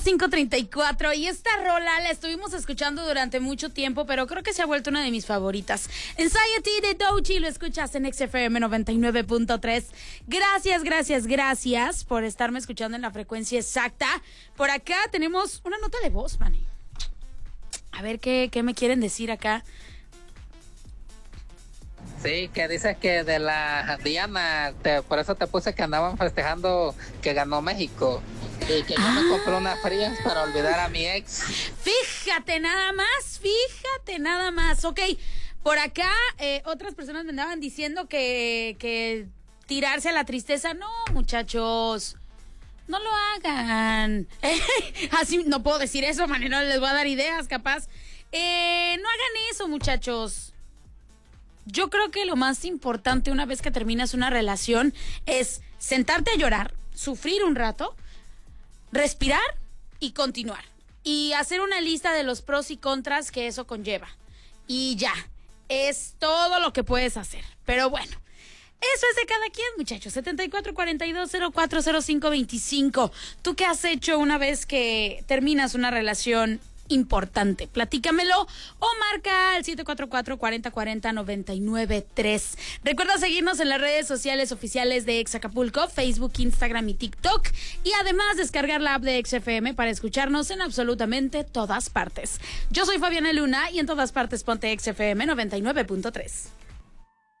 5:34 y esta rola la estuvimos escuchando durante mucho tiempo, pero creo que se ha vuelto una de mis favoritas. Anxiety de Doechii, lo escuchas en XFM 99.3. Gracias por estarme escuchando en la frecuencia exacta. Por acá tenemos una nota de voz, Manny. A ver qué me quieren decir acá. Sí, que dices que de la Diana, por eso te puse que andaban festejando que ganó México. Y que yo me compré unas frías para olvidar a mi ex. Fíjate nada más. Ok, por acá otras personas me andaban diciendo que tirarse a la tristeza. No, muchachos, no lo hagan. Así no puedo decir eso, man, no les voy a dar ideas, capaz. No hagan eso, muchachos. Yo creo que lo más importante una vez que terminas una relación es sentarte a llorar, sufrir un rato, respirar y continuar. Y hacer una lista de los pros y contras que eso conlleva. Y ya, es todo lo que puedes hacer. Pero bueno, eso es de cada quien, muchachos. 7442040525. ¿Tú qué has hecho una vez que terminas una relación importante? Platícamelo o marca al 744-4040-993. Recuerda seguirnos en las redes sociales oficiales de Ex Acapulco, Facebook, Instagram y TikTok, y además descargar la app de XFM para escucharnos en absolutamente todas partes. Yo soy Fabiana Luna y en todas partes ponte XFM 99.3.